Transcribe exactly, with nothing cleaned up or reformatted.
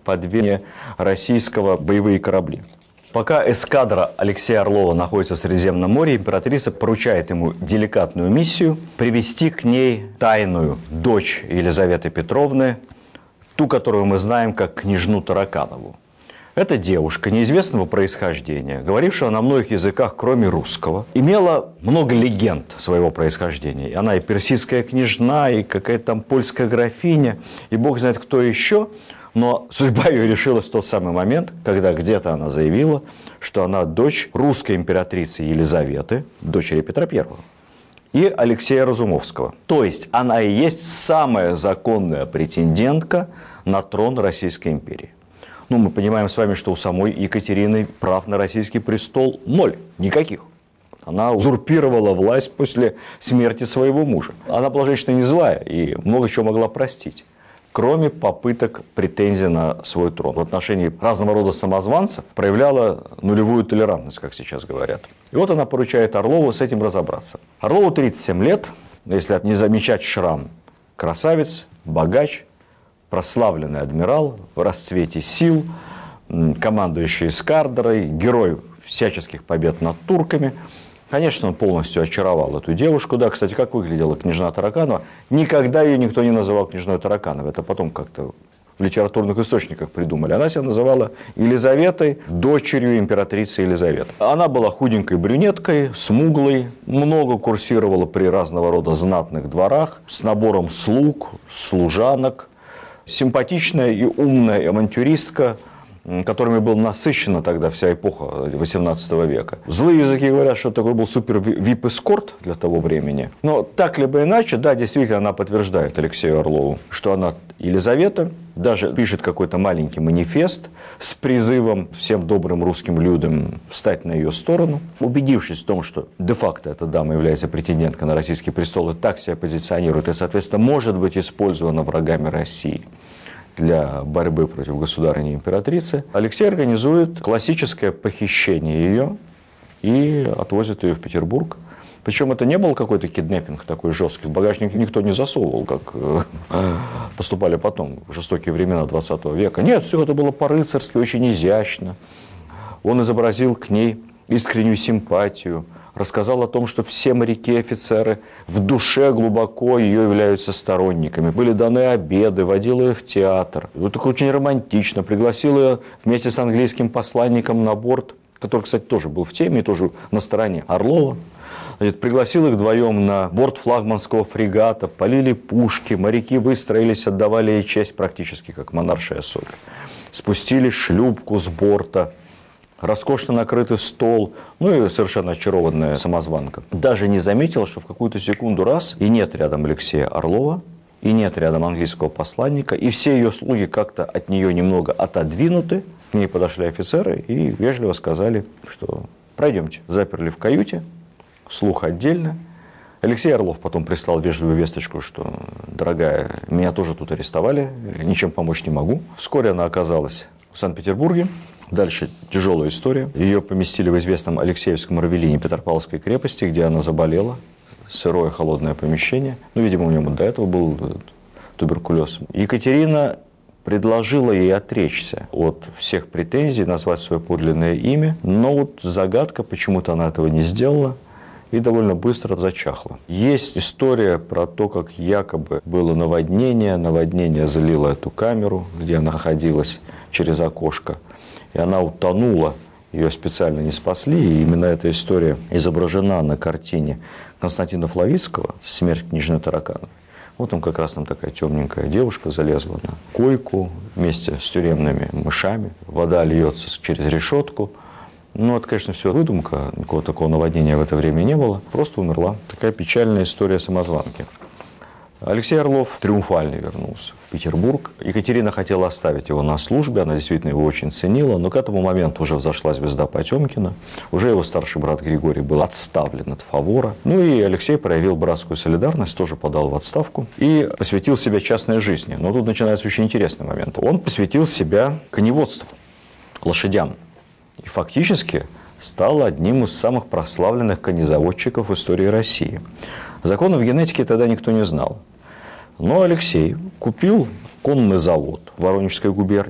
под Вене российского боевые корабли. Пока эскадра Алексея Орлова находится в Средиземном море, императрица поручает ему деликатную миссию привести к ней тайную дочь Елизаветы Петровны, ту, которую мы знаем как княжну Тараканову. Эта девушка неизвестного происхождения, говорившая на многих языках, кроме русского, имела много легенд своего происхождения. Она и персидская княжна, и какая-то там польская графиня, и бог знает кто еще. Но судьба ее решилась в тот самый момент, когда где-то она заявила, что она дочь русской императрицы Елизаветы, дочери Петра Первого, и Алексея Разумовского. То есть она и есть самая законная претендентка на трон Российской империи. Ну, мы понимаем с вами, что у самой Екатерины прав на российский престол ноль, никаких. Она узурпировала власть после смерти своего мужа. Она была женщина не злая и много чего могла простить, кроме попыток претензий на свой трон. В отношении разного рода самозванцев проявляла нулевую толерантность, как сейчас говорят. И вот она поручает Орлову с этим разобраться. Орлову тридцать семь лет, если не замечать шрам, красавец, богач, прославленный адмирал в расцвете сил, командующий эскадрой, герой всяческих побед над турками. Конечно, он полностью очаровал эту девушку. Да, кстати, как выглядела княжна Тараканова? Никогда ее никто не называл княжной Таракановой. Это потом как-то в литературных источниках придумали. Она себя называла Елизаветой, дочерью императрицы Елизаветы. Она была худенькой брюнеткой, смуглой, много курсировала при разного рода знатных дворах, с набором слуг, служанок. Симпатичная и умная авантюристка, которыми была насыщена тогда вся эпоха восемнадцатого века. Злые языки говорят, что такой был супер вип-эскорт для того времени. Но так либо иначе, да, действительно, она подтверждает Алексею Орлову, что она Елизавета, даже пишет какой-то маленький манифест с призывом всем добрым русским людям встать на ее сторону. Убедившись в том, что де-факто эта дама является претенденткой на российский престол и так себя позиционирует, и, соответственно, может быть использована врагами России для борьбы против государыни-императрицы, Алексей организует классическое похищение ее и отвозит ее в Петербург. Причем это не был какой-то киднеппинг такой жесткий, в багажник никто не засовывал, как поступали потом, в жестокие времена двадцатого века. Нет, все это было по-рыцарски, очень изящно. Он изобразил к ней искреннюю симпатию, рассказал о том, что все моряки и офицеры в душе глубоко ее являются сторонниками. Были даны обеды, водил ее в театр. Вот так очень романтично. Пригласил ее вместе с английским посланником на борт, который, кстати, тоже был в теме, и тоже на стороне Орлова. Значит, пригласил их вдвоем на борт флагманского фрегата, полили пушки, моряки выстроились, отдавали ей честь практически как монаршей особе. Спустили шлюпку с борта, роскошно накрытый стол, ну и совершенно очарованная самозванка. Даже не заметила, что в какую-то секунду раз и нет рядом Алексея Орлова, и нет рядом английского посланника, и все ее слуги как-то от нее немного отодвинуты. К ней подошли офицеры и вежливо сказали, что пройдемте. Заперли в каюте, слух отдельно. Алексей Орлов потом прислал вежливую весточку, что, дорогая, меня тоже тут арестовали, ничем помочь не могу. Вскоре она оказалась в Санкт-Петербурге. Дальше тяжелая история. Ее поместили в известном Алексеевском равелине Петропавловской крепости, где она заболела. Сырое, холодное помещение. Ну, видимо, у нее до этого был туберкулез. Екатерина предложила ей отречься от всех претензий, назвать свое подлинное имя. Но вот загадка, почему-то она этого не сделала. И довольно быстро зачахла. Есть история про то, как якобы было наводнение. Наводнение залило эту камеру, где она находилась, через окошко. И она утонула, ее специально не спасли. И именно эта история изображена на картине Константина Флавицкого «Смерть княжны Таракановой». Вот там как раз там такая темненькая девушка залезла на койку вместе с тюремными мышами. Вода льется через решетку. Ну, это, конечно, все выдумка. Никакого такого наводнения в это время не было. Просто умерла. Такая печальная история самозванки. Алексей Орлов триумфально вернулся в Петербург. Екатерина хотела оставить его на службе, она действительно его очень ценила, но к этому моменту уже взошла звезда Потемкина, уже его старший брат Григорий был отставлен от фавора. Ну и Алексей проявил братскую солидарность, тоже подал в отставку и посвятил себя частной жизни. Но тут начинается очень интересный момент. Он посвятил себя коневодству, лошадям. И фактически стал одним из самых прославленных конезаводчиков в истории России. Законов генетики тогда никто не знал. Но Алексей купил конный завод в Воронежской губернии.